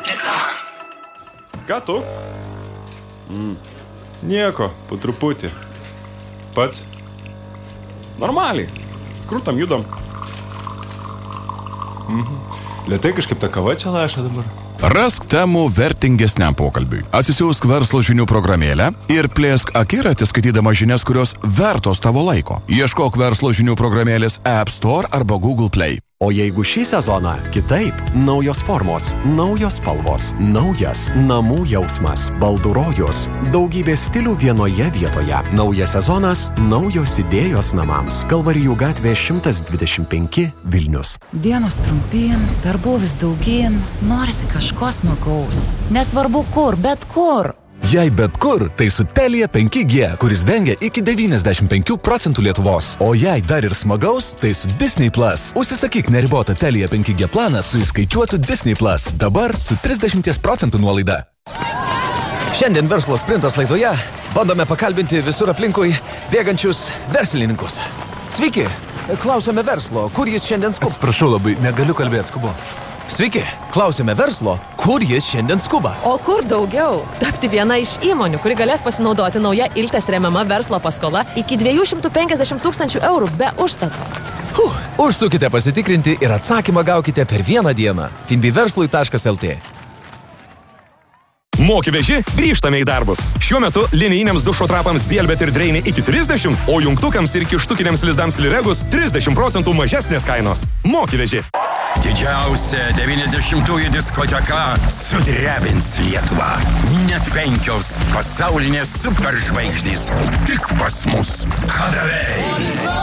Reklama. Ką tu? Nieko, po truputį. Pats? Normaliai. Krūtam judam. Lėtai kažkaip ta kava čia laša dabar. Rask temų vertingesniam pokalbiui. Atsisiųsk verslo žinių programėlę ir plėsk akiratį skaitydama žinias, kurios vertos tavo laiko. Ieškok verslo žinių programėlės App Store arba Google Play. O jeigu šį sezoną kitaip, naujos formos, naujos spalvos, naujas namų jausmas, baldų rojus, daugybė stilių vienoje vietoje. Naujas sezonas, naujos idėjos namams. Kalvarijų gatvė 125 Vilnius. Dienos trumpyn, darbų vis daugyn, norisi kažko smagaus. Nesvarbu kur, bet kur. Jei bet kur, tai su Telia 5G, kuris dengia iki 95% Lietuvos. O jei dar ir smagaus, tai su Disney Plus. Užsisakyk neribotą Telia 5G planą su įskaičiuotu Disney Plus. Dabar su 30% nuolaida. Šiandien verslo sprintas laidoje bandome pakalbinti visur aplinkui bėgančius verslininkus. Sveiki, klausome verslo, kur jis šiandien skuba. Atsiprašau labai, negaliu kalbėti, skubu. Sveiki, klausime verslo, kur jis šiandien skuba. O kur daugiau? Tapti viena iš įmonių, kuri galės pasinaudoti nauja Iltės remiama verslo paskola iki 250 000 eurų be užstato. Užsukite pasitikrinti ir atsakymą gaukite per vieną dieną. finbiverslui.lt. Moki veži, grįžtame į darbus. Šiuo metu linijiniams dušo trapams Bielbet ir Dreinė iki 30, o jungtukams ir kištukiniams lizdams Liregus 30% mažesnės kainos. Moki veži. Didžiausia 90-ųjų diskoteka sudrebins Lietuvą. Net 5 pasaulinės superžvaigždės. Tik pas mus. Kadavai.